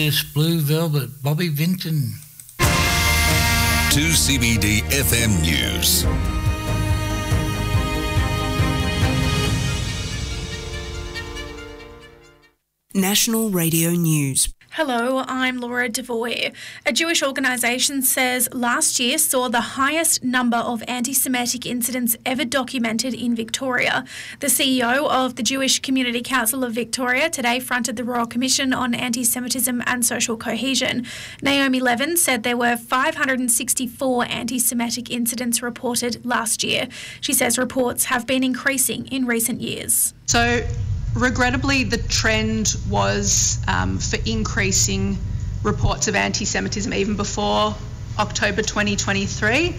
Yes, Blue Velvet, Bobby Vinton. 2CBD FM News. National Radio News. Hello, I'm Laura Devoy. A Jewish organisation says last year saw the highest number of anti-Semitic incidents ever documented in Victoria. The CEO of the Jewish Community Council of Victoria today fronted the Royal Commission on Anti-Semitism and Social Cohesion. Naomi Levin said there were 564 anti-Semitic incidents reported last year. She says reports have been increasing in recent years. So, regrettably, the trend was for increasing reports of anti-Semitism even before October 2023.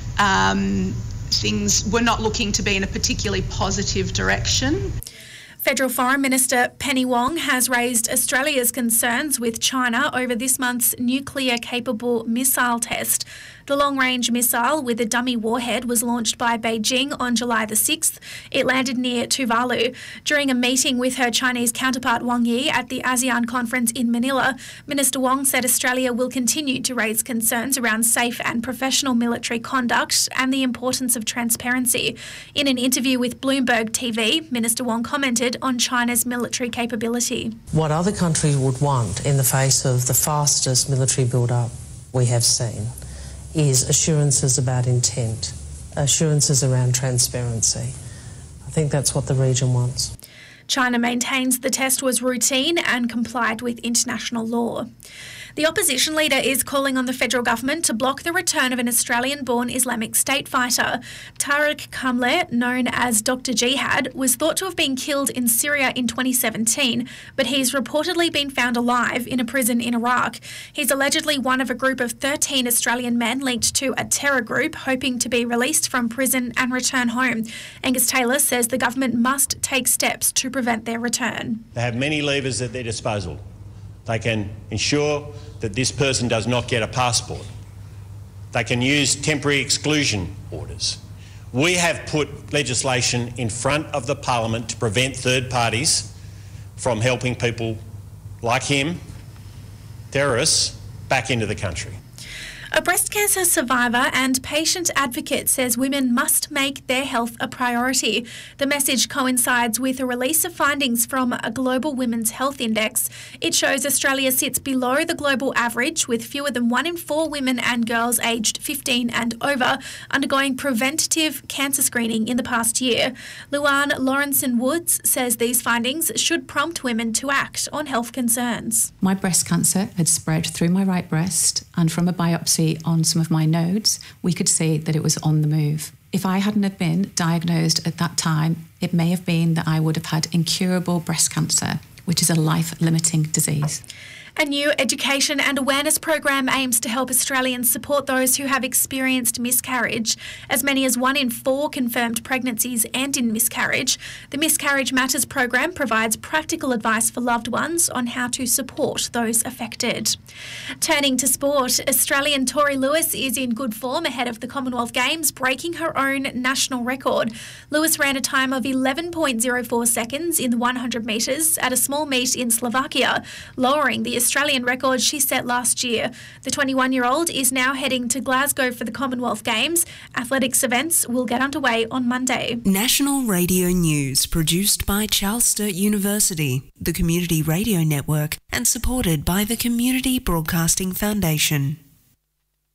Things were not looking to be in a particularly positive direction. Federal Foreign Minister Penny Wong has raised Australia's concerns with China over this month's nuclear-capable missile test. The long-range missile with a dummy warhead was launched by Beijing on July the 6th. It landed near Tuvalu. During a meeting with her Chinese counterpart Wang Yi at the ASEAN conference in Manila, Minister Wong said Australia will continue to raise concerns around safe and professional military conduct and the importance of transparency. In an interview with Bloomberg TV, Minister Wong commented on China's military capability. What other countries would want in the face of the fastest military build-up we have seen is assurances about intent, assurances around transparency. I think that's what the region wants. China maintains the test was routine and complied with international law. The opposition leader is calling on the federal government to block the return of an Australian-born Islamic State fighter. Tariq Kamle, known as Dr. Jihad, was thought to have been killed in Syria in 2017, but he's reportedly been found alive in a prison in Iraq. He's allegedly one of a group of 13 Australian men linked to a terror group hoping to be released from prison and return home. Angus Taylor says the government must take steps to prevent their return. They have many levers at their disposal. They can ensure that this person does not get a passport. They can use temporary exclusion orders. We have put legislation in front of the Parliament to prevent third parties from helping people like him, terrorists, back into the country. A breast cancer survivor and patient advocate says women must make their health a priority. The message coincides with a release of findings from a global women's health index. It shows Australia sits below the global average, with fewer than 1 in 4 women and girls aged 15 and over undergoing preventative cancer screening in the past year. Luann Lawrenson-Woods says these findings should prompt women to act on health concerns. My breast cancer had spread through my right breast, and from a biopsy on some of my nodes, we could see that it was on the move. If I hadn't have been diagnosed at that time, it may have been that I would have had incurable breast cancer, which is a life-limiting disease. A new education and awareness program aims to help Australians support those who have experienced miscarriage. As many as 1 in 4 confirmed pregnancies end in miscarriage. The Miscarriage Matters program provides practical advice for loved ones on how to support those affected. Turning to sport, Australian Tori Lewis is in good form ahead of the Commonwealth Games, breaking her own national record. Lewis ran a time of 11.04 seconds in the 100 metres at a small meet in Slovakia, lowering the Australian record she set last year. The 21-year-old is now heading to Glasgow for the Commonwealth Games. Athletics events will get underway on Monday. National Radio News, produced by Charles Sturt University, the Community Radio Network, and supported by the Community Broadcasting Foundation.